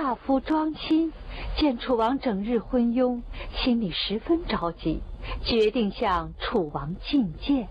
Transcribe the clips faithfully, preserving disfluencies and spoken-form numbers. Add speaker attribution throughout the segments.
Speaker 1: 大夫庄钦见楚王整日昏庸，心里十分着急，决定向楚王进谏。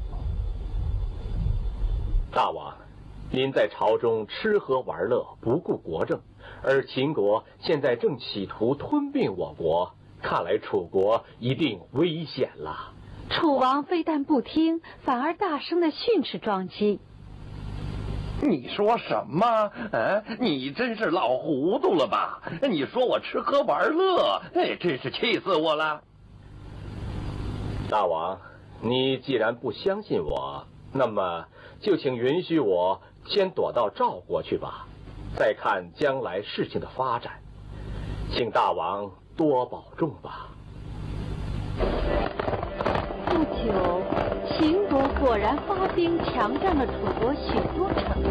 Speaker 2: 大王，您在朝中吃喝玩乐，不顾国政，而秦国现在正企图吞并我国，看来楚国一定危险了。
Speaker 1: 楚王非但不听，反而大声地训斥庄姬。
Speaker 3: 你说什么？啊，你真是老糊涂了吧？你说我吃喝玩乐，哎，真是气死我了。
Speaker 2: 大王，你既然不相信我，那么就请允许我先躲到赵国去吧，再看将来事情的发展。请大王多保重吧。
Speaker 1: 不久，秦国果然发兵强占了楚国许多城。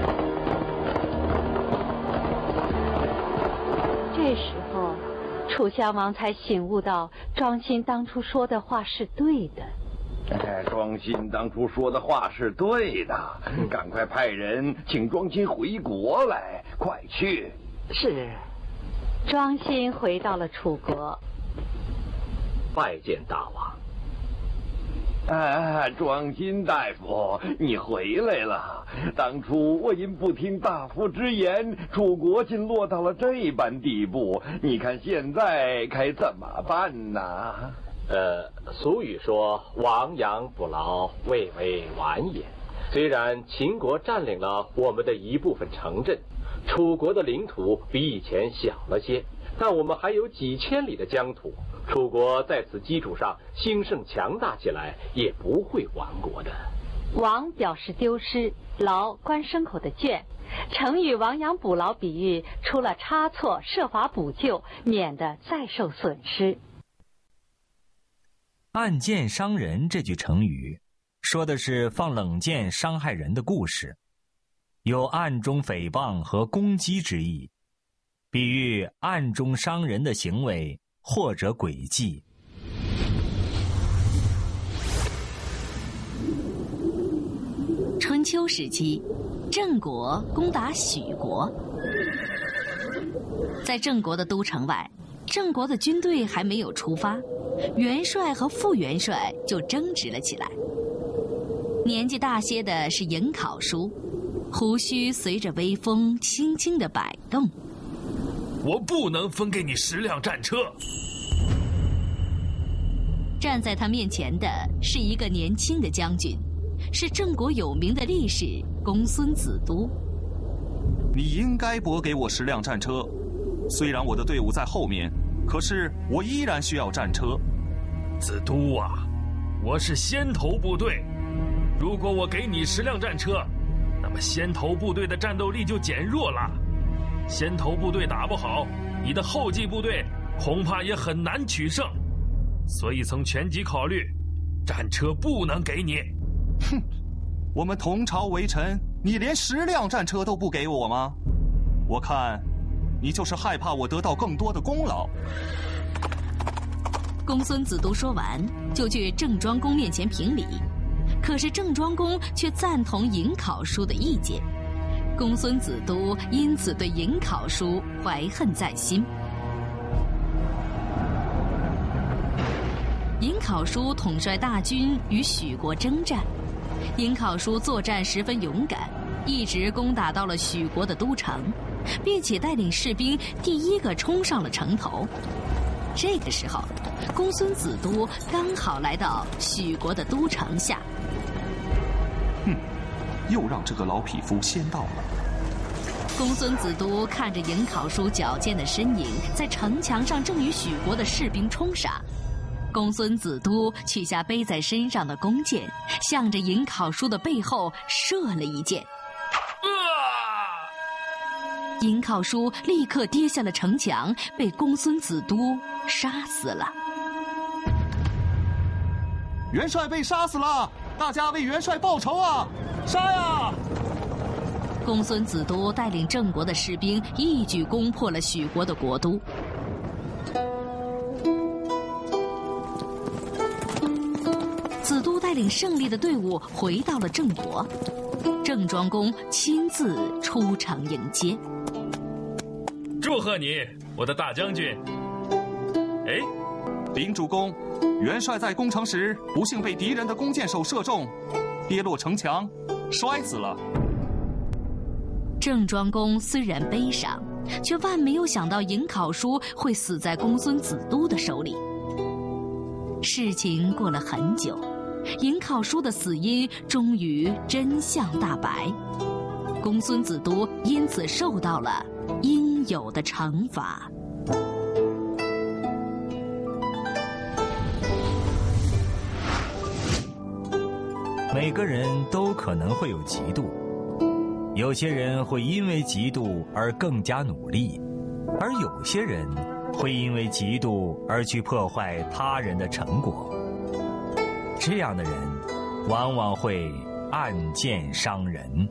Speaker 1: 这时候，楚襄王才醒悟到庄辛当初说的话是对的。
Speaker 3: 哎，庄辛当初说的话是对的，赶快派人请庄辛回国来，快去。
Speaker 1: 是。庄辛回到了楚国，
Speaker 2: 拜见大王。
Speaker 3: 啊，庄辛大夫，你回来了。当初我因不听大夫之言，楚国竟落到了这般地步。你看现在该怎么办呢？
Speaker 2: 呃，俗语说亡羊补牢，未为晚也。虽然秦国占领了我们的一部分城镇，楚国的领土比以前小了些，但我们还有几千里的疆土。楚国在此基础上兴盛强大起来，也不会亡国的。
Speaker 1: 亡表示丢失，牢关牲口的圈，成语亡羊补牢比喻出了差错，设法补救，免得再受损失。
Speaker 4: 暗箭伤人这句成语说的是放冷箭伤害人的故事，有暗中诽谤和攻击之意，比喻暗中伤人的行为或者诡计。
Speaker 5: 春秋时期，郑国攻打许国。在郑国的都城外，郑国的军队还没有出发，元帅和副元帅就争执了起来。年纪大些的是颍考叔，胡须随着微风轻轻地摆动。
Speaker 6: 我不能分给你十辆战车。
Speaker 5: 站在他面前的是一个年轻的将军，是郑国有名的力士公孙子都。
Speaker 7: 你应该拨给我十辆战车，虽然我的队伍在后面，可是我依然需要战车。
Speaker 6: 子都啊，我是先头部队，如果我给你十辆战车，那么先头部队的战斗力就减弱了。先头部队打不好，你的后继部队恐怕也很难取胜。所以从全局考虑，战车不能给你。
Speaker 7: 哼，我们同朝为臣，你连十辆战车都不给我吗？我看你就是害怕我得到更多的功劳。
Speaker 5: 公孙子都说完，就去郑庄公面前评理，可是郑庄公却赞同颍考叔的意见。公孙子都因此对颍考叔怀恨在心。颍考叔统帅大军与许国征战，颍考叔作战十分勇敢，一直攻打到了许国的都城，并且带领士兵第一个冲上了城头。这个时候，公孙子都刚好来到许国的都城下。
Speaker 7: 哼，又让这个老匹夫先到了。
Speaker 5: 公孙子都看着颍考叔矫健的身影在城墙上正与许国的士兵冲杀，公孙子都取下背在身上的弓箭，向着颍考叔的背后射了一箭。颍考叔立刻跌下了城墙，被公孙子都杀死了。
Speaker 7: 元帅被杀死了，大家为元帅报仇啊！杀呀！
Speaker 5: 公孙子都带领郑国的士兵一举攻破了许国的国都。子都带领胜利的队伍回到了郑国，郑庄公亲自出城迎接。
Speaker 6: 这祝贺你，我的大将军。哎，
Speaker 7: 禀主公，元帅在攻城时不幸被敌人的弓箭手射中，跌落城墙，摔死了。
Speaker 5: 郑庄公虽然悲伤，却万没有想到颍考叔会死在公孙子都的手里。事情过了很久，颍考叔的死因终于真相大白，公孙子都因此受到了应有的惩罚。
Speaker 4: 每个人都可能会有嫉妒，有些人会因为嫉妒而更加努力，而有些人会因为嫉妒而去破坏他人的成果。这样的人往往会暗箭伤人。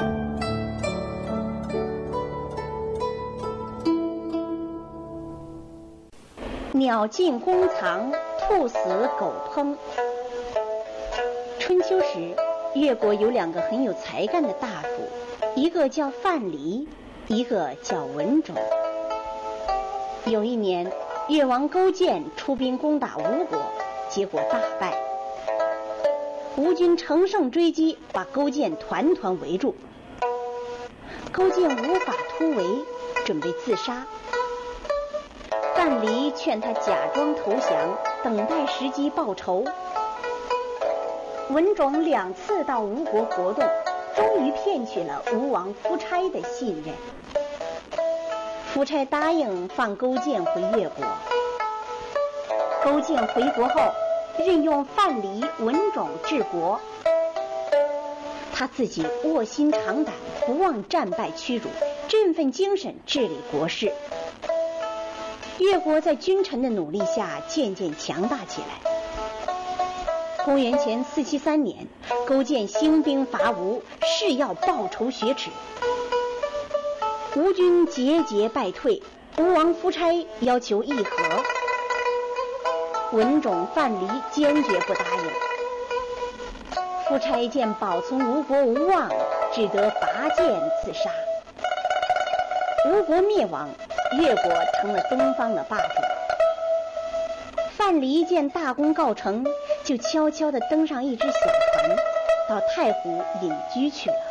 Speaker 8: 鸟尽弓藏，兔死狗烹。春秋时，越国有两个很有才干的大夫，一个叫范蠡，一个叫文种。有一年，越王勾践出兵攻打吴国，结果大败。吴军乘胜追击，把勾践团团围住。勾践无法突围，准备自杀。范蠡劝他假装投降，等待时机报仇。文种两次到吴国活动，终于骗取了吴王夫差的信任。夫差答应放勾践回越国。勾践回国后，任用范蠡、文种治国。他自己卧薪尝胆，不忘战败屈辱，振奋精神治理国事。越国在君臣的努力下渐渐强大起来。公元前四七三年，勾践兴兵伐吴，誓要报仇雪耻。吴军节节败退，吴王夫差要求议和，文种、范蠡坚决不答应。夫差见保存吴国无望，只得拔剑自杀。吴国灭亡，越国成了东方的霸主。范蠡见大功告成，就悄悄地登上一只小船，到太湖隐居去了。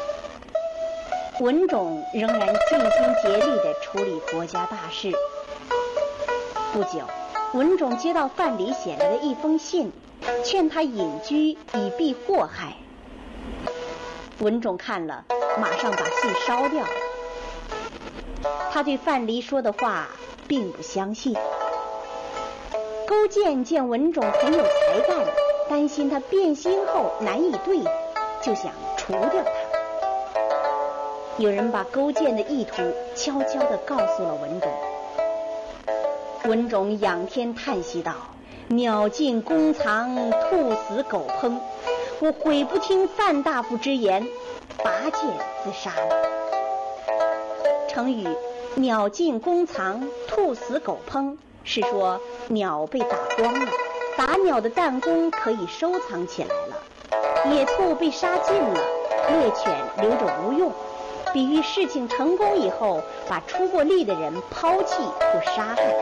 Speaker 8: 文种仍然尽心竭力地处理国家大事。不久，文种接到范蠡写来的一封信，劝他隐居以避祸害。文种看了，马上把信烧掉了。他对范蠡说的话并不相信。勾践见文种很有才干，担心他变心后难以对付，就想除掉他。有人把勾践的意图悄悄地告诉了文种。文种仰天叹息道：“鸟尽弓藏，兔死狗烹，我悔不听范大夫之言，拔剑自杀了。”成语“鸟尽弓藏，兔死狗烹”是说鸟被打光了，打鸟的弹弓可以收藏起来了；野兔被杀尽了，猎犬留着无用，比喻事情成功以后，把出过力的人抛弃或杀害。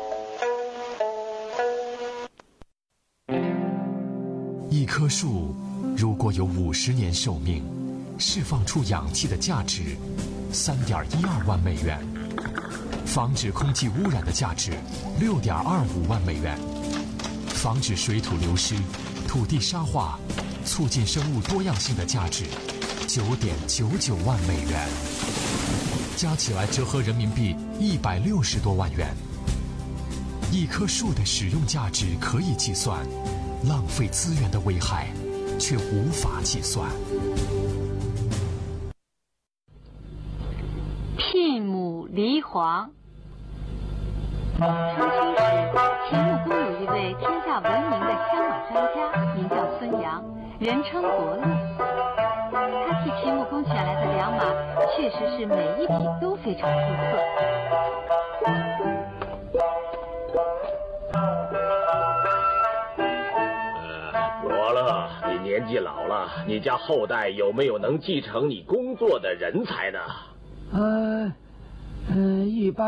Speaker 9: 一棵树如果有五十年寿命，释放出氧气的价值三点一二万美元，防止空气污染的价值六点二五万美元，防止水土流失、土地沙化、促进生物多样性的价值九点九九万美元，加起来折合人民币一百六十多万元。一棵树的使用价值可以计算，浪费资源的危害却无法计算。
Speaker 1: 牝母离黄。春秋时，秦穆公有一位天下闻名的枪马专家，名叫孙阳，人称伯乐。他替秦穆公选来的良马，确实是每一匹都非常出色。
Speaker 2: 呃，伯乐，你年纪老了，你家后代有没有能继承你工作的人才呢？
Speaker 10: 呃，呃，
Speaker 3: 一般